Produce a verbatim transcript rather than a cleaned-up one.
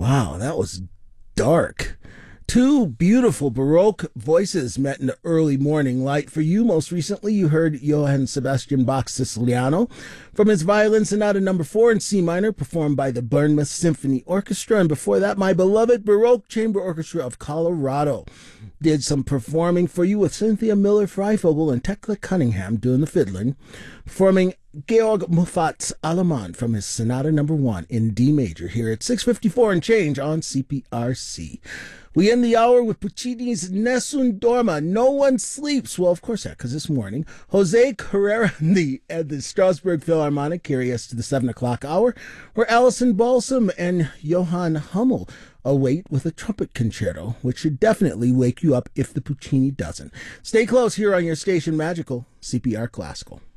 Wow, that was dark. Two beautiful Baroque voices met in the early morning light. For you, most recently, you heard Johann Sebastian Bach's Siciliano from his Violin Sonata number four in C minor, performed by the Bournemouth Symphony Orchestra. And before that, my beloved Baroque Chamber Orchestra of Colorado did some performing for you with Cynthia Miller-Freifogel and Tekla Cunningham doing the fiddling, performing Georg Muffat's Allemande from his Sonata number one in D major here at six fifty-four and change on C P R C. We end the hour with Puccini's Nessun Dorma, No One Sleeps. Well, of course, that, because this morning, Jose Carrera and the, and the Strasbourg Philharmonic carry us to the seven o'clock hour, where Alison Balsam and Johann Hummel await with a trumpet concerto, which should definitely wake you up if the Puccini doesn't. Stay close here on your station, Magical C P R Classical.